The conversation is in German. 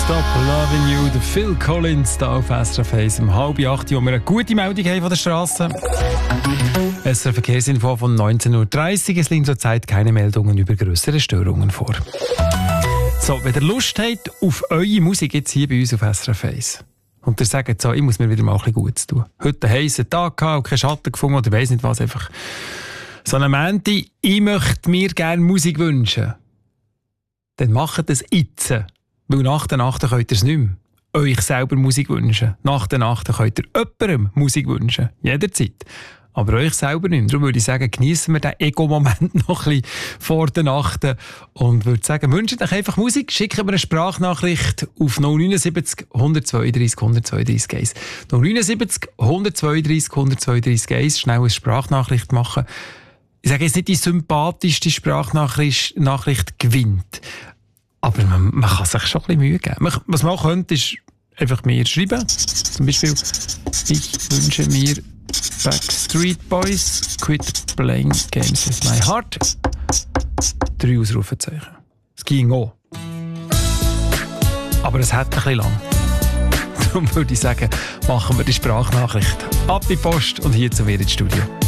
Stop Loving You, der Phil Collins da auf SRF 1 um 7:30, wo wir eine gute Meldung haben von der Straße. SRF Verkehrsinfo von 19.30 Uhr. Es liegen zurzeit keine Meldungen über grössere Störungen vor. So, wenn ihr Lust habt auf eure Musik jetzt hier bei uns auf SRF 1 und ihr sagt so, ich muss mir wieder mal ein bisschen Gutes tun. Heute einen heissen Tag gehabt und keinen Schatten gefunden oder weiss nicht was, einfach so eine Montag, ich möchte mir gerne Musik wünschen. Dann macht das jetzt. Weil nach der Nacht könnt ihr es nicht mehr. Euch selber Musik wünschen. Nach der Nacht könnt ihr jemandem Musik wünschen. Jederzeit. Aber euch selber nicht mehr. Darum würde ich sagen, geniessen wir den Ego-Moment noch ein bisschen vor der Nacht. Und würde sagen, wünscht euch einfach Musik. Schickt mir eine Sprachnachricht auf 079 132 132 1. 079 132 132 1. Schnell eine Sprachnachricht machen. Ich sage jetzt nicht, die sympathischste Sprachnachricht gewinnt. Aber man kann sich schon ein bisschen Mühe geben. Was man auch könnte, ist einfach mir schreiben. Zum Beispiel, ich wünsche mir Backstreet Boys, Quit Playing Games with My Heart. 3 Ausrufezeichen. Es ging auch. Aber es hat ein bisschen lang. Darum würde ich sagen, machen wir die Sprachnachricht ab in die Post und hier zu mir ins Studio.